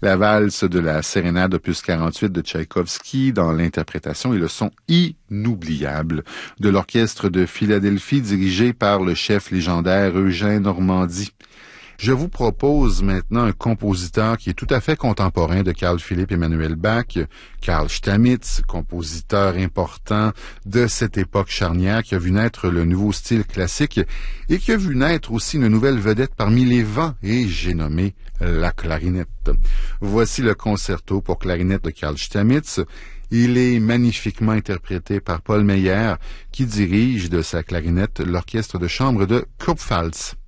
La valse de la sérénade opus 48 de Tchaïkovski dans l'interprétation et le son inoubliable de l'orchestre de Philadelphie dirigé par le chef légendaire Eugène Normandie. Je vous propose maintenant un compositeur qui est tout à fait contemporain de Carl Philipp Emanuel Bach, Carl Stamitz, compositeur important de cette époque charnière qui a vu naître le nouveau style classique et qui a vu naître aussi une nouvelle vedette parmi les vents, et j'ai nommé la clarinette. Voici le concerto pour clarinette de Carl Stamitz. Il est magnifiquement interprété par Paul Meyer qui dirige de sa clarinette l'orchestre de chambre de Kurpfalz.